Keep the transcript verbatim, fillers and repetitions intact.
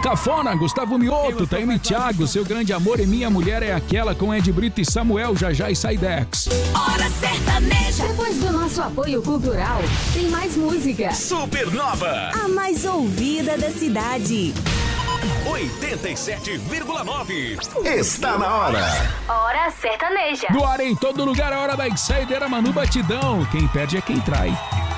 Cafona, Gustavo Mioto, Taime Thiago, Seu Grande Amor e Minha Mulher é Aquela com Ed Brito e Samuel, Jajá e Saidex. Hora Sertaneja. Depois do nosso apoio cultural, tem mais música. Supernova, a mais ouvida da cidade. oitenta e sete vírgula nove. Está na hora. Hora Sertaneja. No ar em todo lugar, a hora da Saideira Manu Batidão. Quem perde é quem trai.